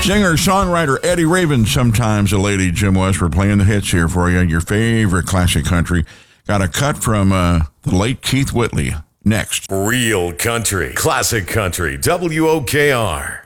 Singer-songwriter Eddie Raven, sometimes a lady, Jim West. We're playing the hits here for you. Your favorite classic country. Got a cut from the late Keith Whitley. Next. Real country. Classic country. WOKR.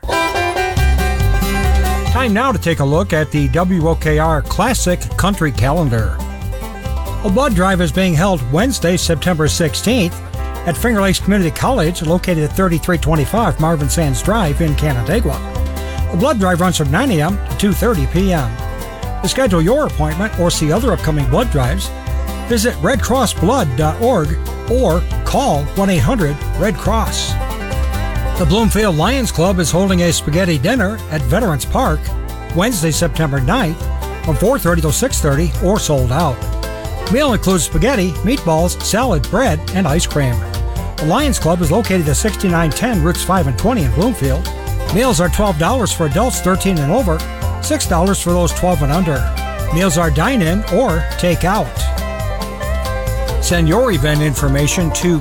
Time now to take a look at the WOKR Classic Country Calendar. A blood drive is being held Wednesday, September 16th at Finger Lakes Community College, located at 3325 Marvin Sands Drive in Canandaigua. The blood drive runs from 9 a.m. to 2:30 p.m. To schedule your appointment or see other upcoming blood drives, visit redcrossblood.org or call 1-800-RED-CROSS. The Bloomfield Lions Club is holding a spaghetti dinner at Veterans Park Wednesday, September 9th from 4:30 to 6:30 or sold out. Meal includes spaghetti, meatballs, salad, bread, and ice cream. The Lions Club is located at 6910 Routes 5 and 20 in Bloomfield. Meals are $12 for adults 13 and over, $6 for those 12 and under. Meals are dine-in or take-out. Send your event information to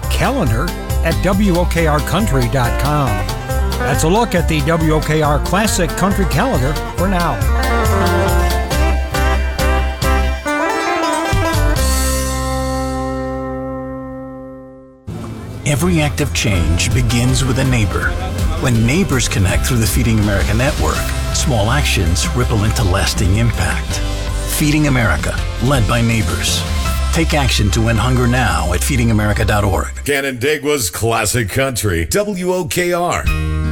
calendar@wokrcountry.com. That's a look at the WOKR Classic Country Calendar for now. Every act of change begins with a neighbor. When neighbors connect through the Feeding America network, small actions ripple into lasting impact. Feeding America, led by neighbors. Take action to end hunger now at feedingamerica.org. Canandaigua's Classic Country. WOKR.